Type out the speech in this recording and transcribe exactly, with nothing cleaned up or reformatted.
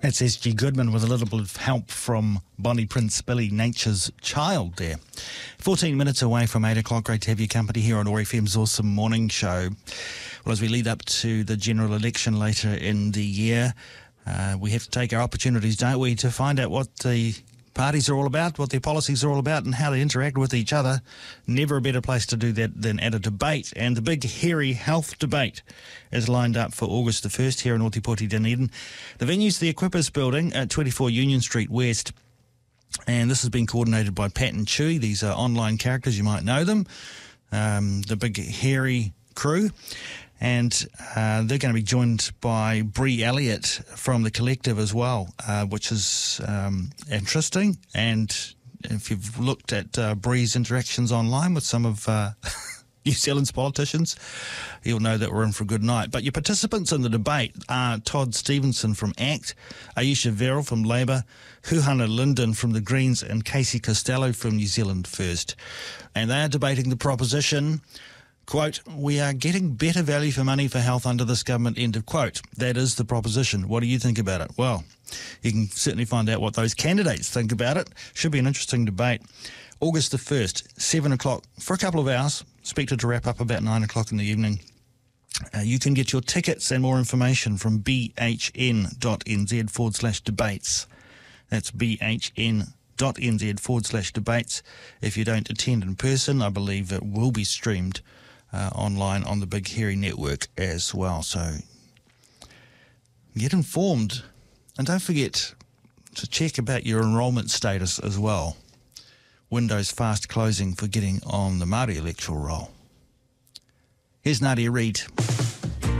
That's S G Goodman with a little bit of help from Bonnie Prince Billy, Nature's Child there. fourteen minutes away from eight o'clock. Great to have your company here on O A R F M's Awesome Morning Show. Well, as we lead up to the general election later in the year, uh, we have to take our opportunities, don't we, to find out what the parties are all about, what their policies are all about, and how they interact with each other. Never a better place to do that than at a debate. And the big, hairy health debate is lined up for August the first here in Ōtepoti, Dunedin. The venue's the Equippers Building at twenty-four Union Street West. And this has been coordinated by Pat and Chewy. These are online characters, you might know them. Um, the big, hairy crew. And uh, they're going to be joined by Bree Elliott from The Collective as well, uh, which is um, interesting. And if you've looked at uh, Bree's interactions online with some of uh, New Zealand's politicians, you'll know that we're in for a good night. But your participants in the debate are Todd Stevenson from ACT, Aisha Verrill from Labour, Huhana Linden from the Greens, and Casey Costello from New Zealand First. And they are debating the proposition, quote, "We are getting better value for money for health under this government," end of quote. That is the proposition. What do you think about it? Well, you can certainly find out what those candidates think about it. Should be an interesting debate. August the first, seven o'clock, for a couple of hours. Expected to wrap up about nine o'clock in the evening. Uh, you can get your tickets and more information from bhn.nz forward slash debates. That's bhn.nz forward slash debates. If you don't attend in person, I believe it will be streamed Uh, online on the Big Hairy Network as well. So get informed, and don't forget to check about your enrolment status as well. Windows fast closing for getting on the Māori electoral roll. Here's Nadia Reid.